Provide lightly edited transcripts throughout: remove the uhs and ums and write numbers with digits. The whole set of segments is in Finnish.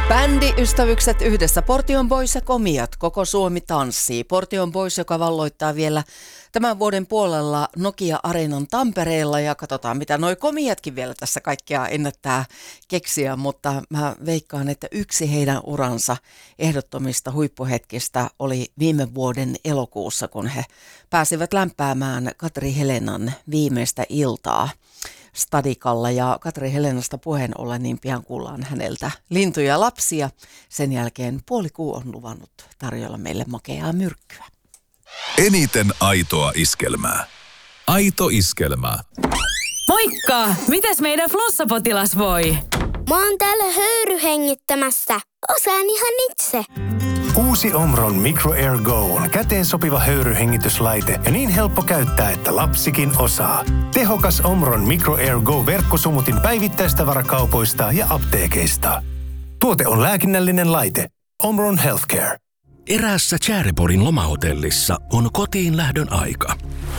Bändiystävykset yhdessä. Portion Boys ja Komiat. Koko Suomi tanssii. Portion Boys, joka valloittaa vielä tämän vuoden puolella Nokia-areenan Tampereella. Ja katsotaan, mitä noi Komiatkin vielä tässä kaikkea ennättää keksiä. Mutta mä veikkaan, että yksi heidän uransa ehdottomista huippuhetkistä oli viime vuoden elokuussa, kun he pääsivät lämpäämään Katri Helenan viimeistä iltaa Stadikalla, ja Katri Helenasta puheen ollen niin pian kuullaan häneltä lintuja ja lapsia. Sen jälkeen Puolikuu on luvannut tarjolla meille makeaa myrkkyä. Eniten aitoa iskelmää. Aito iskelmä. Moikka! Mitäs meidän flossapotilas voi? Mä oon täällä höyryhengittämässä. Osaan ihan itse. Uusi Omron Micro Air Go on käteen sopiva höyryhengityslaite ja niin helppo käyttää, että lapsikin osaa. Tehokas Omron Micro Air Go -verkkosumutin päivittäistavarakaupoista ja apteekeista. Tuote on lääkinnällinen laite. Omron Healthcare. Eräässä Tjäreporin lomahotellissa on kotiin lähdön aika.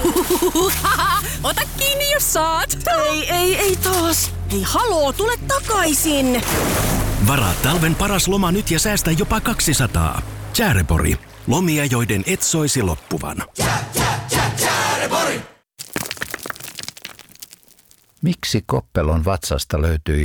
Ota kiinni, jos saat! Ei taas! Hei haloo, tule takaisin! Varaa talven paras loma nyt ja säästä jopa 200. Tjärepori. Lomia, joiden et soisi loppuvan. Tjärepori! Miksi Koppelon vatsasta löytyi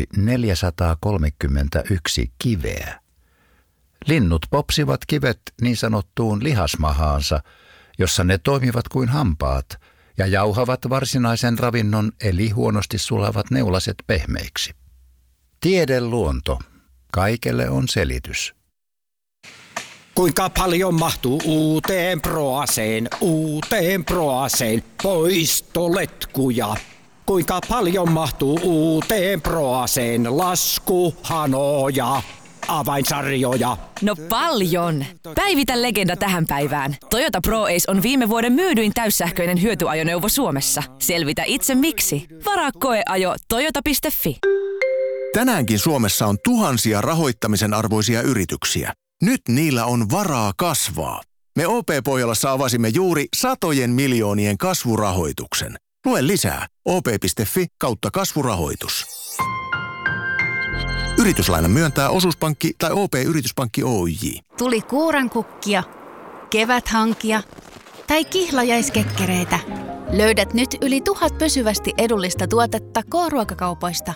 431 kiveä? Linnut popsivat kivet niin sanottuun lihasmahaansa, jossa ne toimivat kuin hampaat ja jauhavat varsinaisen ravinnon eli huonosti sulavat neulaset pehmeiksi. Tiedeluonto. Kaikelle on selitys. Kuinka paljon mahtuu uuteen Proaseen poistoletkuja? Kuinka paljon mahtuu uuteen Proaseen laskuhanoja, avainsarjoja? No paljon! Päivitä legenda tähän päivään. Toyota ProAce on viime vuoden myydyin täyssähköinen hyötyajoneuvo Suomessa. Selvitä itse miksi. Varaa koeajo toyota.fi. Tänäänkin Suomessa on tuhansia rahoittamisen arvoisia yrityksiä. Nyt niillä on varaa kasvaa. Me OP-Pohjolassa avasimme juuri satojen miljoonien kasvurahoituksen. Lue lisää op.fi/kasvurahoitus. Yrityslaina myöntää Osuuspankki tai OP-Yrityspankki Oyj. Tuli kuurankukkia, keväthankia tai kihlajaiskekkereitä. Löydät nyt yli 1000 pysyvästi edullista tuotetta K-ruokakaupoista.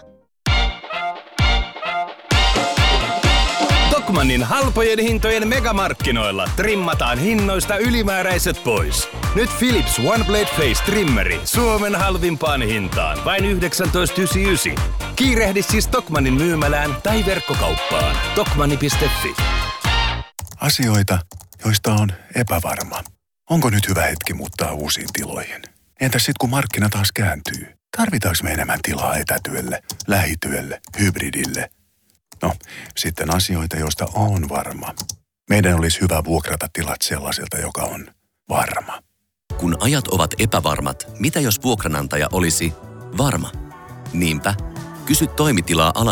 Tokmannin halpojen hintojen megamarkkinoilla trimmataan hinnoista ylimääräiset pois. Nyt Philips One Blade Face Trimmeri Suomen halvimpaan hintaan, vain 19,99. Kiirehdi siis Tokmannin myymälään tai verkkokauppaan. Tokmanni.fi. Asioita, joista on epävarma. Onko nyt hyvä hetki muuttaa uusiin tiloihin? Entäs sit kun markkina taas kääntyy? Tarvitaanko me enemmän tilaa etätyölle, lähityölle, hybridille? No, sitten asioita, joista on varma. Meidän olisi hyvä vuokrata tilat sellaiselta, joka on varma. Kun ajat ovat epävarmat, mitä jos vuokranantaja olisi varma? Niinpä, kysy toimitilaa alan